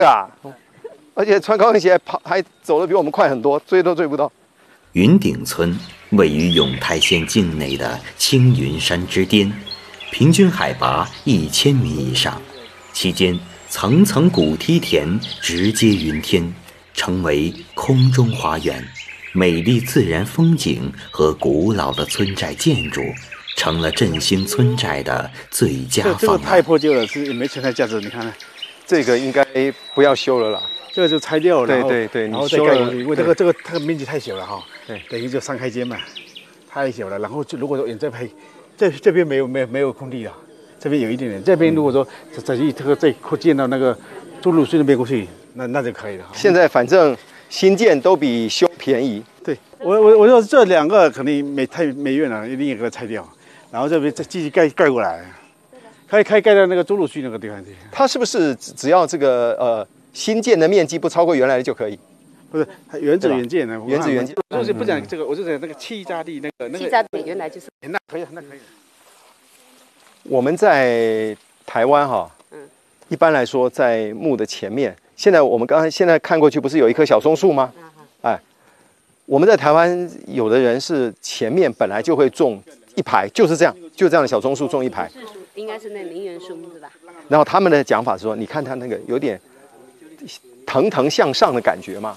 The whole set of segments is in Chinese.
啊，而且穿高跟鞋还走得比我们快很多，追都追不到。 云顶村位于永泰县境内的青云山之巅，平均海拔1000米以上，期间层层古梯田直接云天，成为空中花园。美丽自然风景和古老的村寨建筑，成了振兴村寨的最佳方案。 这个太破旧了，是也没存在价值。你看看， 这个应该不要修了啦。 这个就拆掉了， 对， 然后再盖过去，因为这个面积太小了哈。 对， 等于就3开间嘛，太小了。然后就如果说再拍，这边没有空地了，这边有一点点。这边如果说再扩建到那个中路隧那边过去，那就可以了。 现在反正新建都比修便宜。 对，我说这2个肯定没用了，另一个拆掉，然后这边再继续盖过来，盖到那个中路隧那个地方去。 它是不是只要这个新建的面积不超过原来的就可以？ 不是，原址原建的， 原址原建。 我就不讲这个，我就讲那个气炸地那个。 气炸地原来就是。 那可以。 我们在台湾哈，一般来说在墓的前面，我们现在看过去不是有一棵小松树吗？哎，我们在台湾有的人是前面本来就会种一排，就是这样的小松树种一排。 应该是那名媛树是吧？ 然后他们的讲法是说，你看它那个有点腾腾向上的感觉嘛。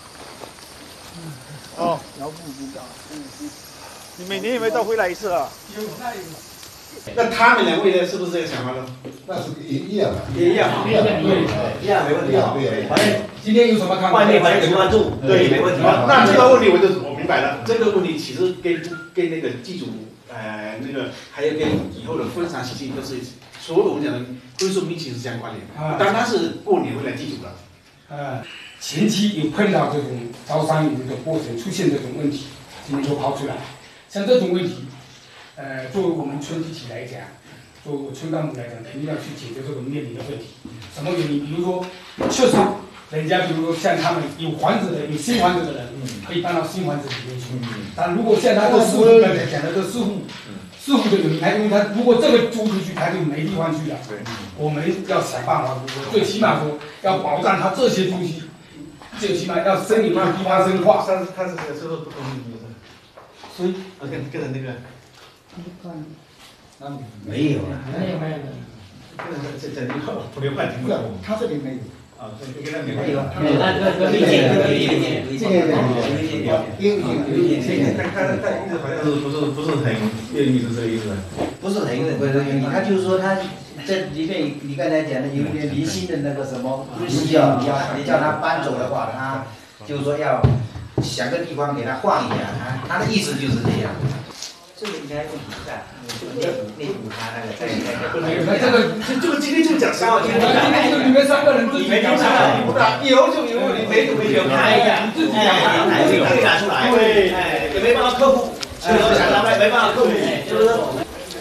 哦，然后不知道。你每年有没有到回来一次啊？ 有。那他们2位呢？是不是这个想法呢？ 那是一样的， 一样没问题啊。反正今天有什么看法？外面还有关注，对，没问题。那这个问题我明白了。这个问题其实跟那个祭祖，那个还有跟以后的婚丧喜庆都是所有我们讲的婚寿命其实是相关联的。当他是过年回来祭祖了， 前期有碰到这种招商引的过程出现这种问题，今天就抛出来。像这种问题，作为我们村集体来讲，作为我村干部来讲，肯定要去解决这种面临的问题。什么原因？比如说，确实，人家比如说像他们有房子的、有新房子的人，可以搬到新房子里面去。但如果像他这师傅刚才讲的这师傅的原因，因为他如果这个租出去，他就没地方去了。我们要想办法，最起码说要保障他这些东西。最起码要生有地方生化。 他是这个收入不同意思， 所以跟着那个没有了， 没有。 这普流换题目， 他这里没有。 跟他没有。 他意思好像不是很愿意是这个意思。 不是很愿意，他就是说他这里面你刚才讲的有点零星的那个什么不需要，你叫他搬走的话，他就是说要想个地方给他换一下，他的意思就是这样。这个应该问题不大，内部他那个这个今天就讲3号天， 你们3个人自己讲以后就有你没有看一下，自己拿出来，对，也没办法克服，没办法克服，就是说。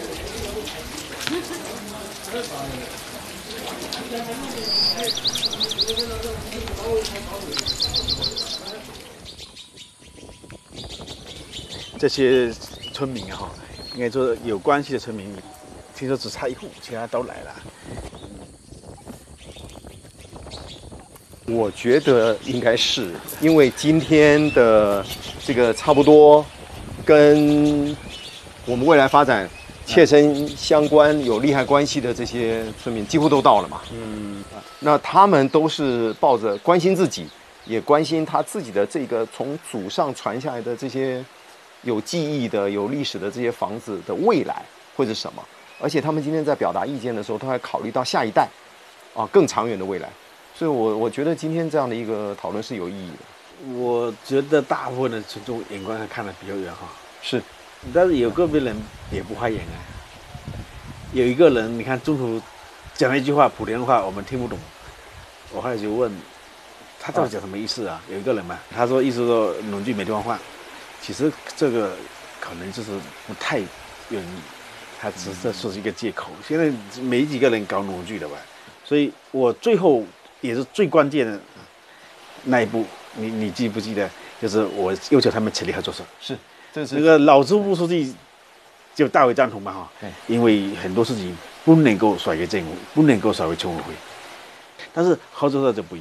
这些村民哈，应该说有关系的村民，听说只差1户，其他都来了。 我觉得应该是因为今天的这个差不多跟我们未来发展切身相关、有利害关系的这些村民几乎都到了嘛。那他们都是抱着关心自己，也关心他自己的这个从祖上传下来的这些有记忆的、有历史的这些房子的未来会是什么。而且他们今天在表达意见的时候，都还考虑到下一代，更长远的未来。所以我觉得今天这样的一个讨论是有意义的。 我觉得大部分的群众眼光看得比较远哈。 是。 但是有个别人也不花眼啊。有一个人，你看中途讲了一句话，莆田话我们听不懂，我后来就问他到底讲什么意思啊？有一个人嘛，他说意思说农具没地方换，其实这个可能就是不太愿意，他只是说是一个借口。现在没几个人搞农具的吧，所以我最后也是最关键的那一步，你记不记得？就是我要求他们全力合作社。 是。 那个老支部书记就大为赞同嘛哈，因为很多事情不能够甩给政府，不能够甩给村委会，但是合作社就不一样。